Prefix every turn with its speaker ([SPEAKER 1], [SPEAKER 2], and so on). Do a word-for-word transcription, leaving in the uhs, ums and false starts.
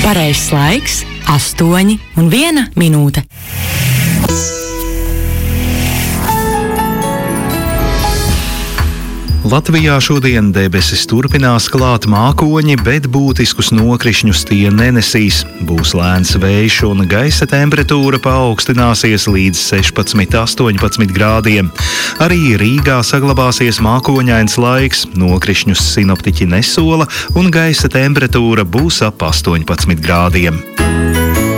[SPEAKER 1] Pareizs laiks – astoņi un viena minūte.
[SPEAKER 2] Latvijā šodien debesis turpinās klāt mākoņi, bet būtiskus nokrišņus tie nenesīs. Būs lēns vējš un gaisa temperatūra paaugstināsies līdz sešpadsmit līdz astoņpadsmit grādiem. Arī Rīgā saglabāsies mākoņains laiks, nokrišņus sinoptiķi nesola un gaisa temperatūra būs ap astoņpadsmit grādiem.